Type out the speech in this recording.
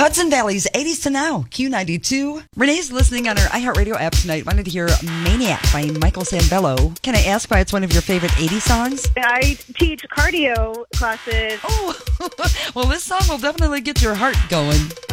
Hudson Valley's 80s to Now, Q92. Renee's listening on her iHeartRadio app tonight. Wanted to hear Maniac by Michael Sambello. Can I ask why it's one of your favorite 80s songs? I teach cardio classes. Oh, well, this song will definitely get your heart going.